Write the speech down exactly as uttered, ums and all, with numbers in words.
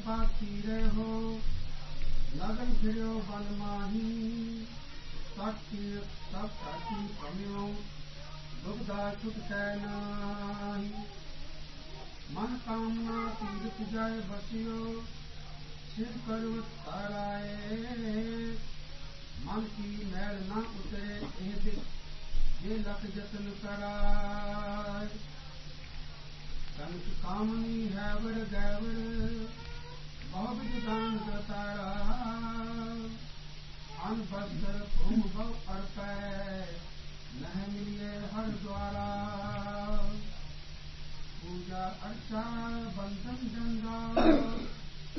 पाती रहो लगन फिरो बन माही ताकी तब ताकी कमियों दुखदा छुटकै नाही मन कामना तीर्थ जाय बसियो सिर पर्वत ताराए मन की मैल न उतरे एह दिख ये लख जतन कराय कंस कामनी हैवर गैवर बहु दान दतारा अन बस्तर भूम भव अर्पै नह मिलिए हर द्वारा पूजा अर्चा बंधन जंजाल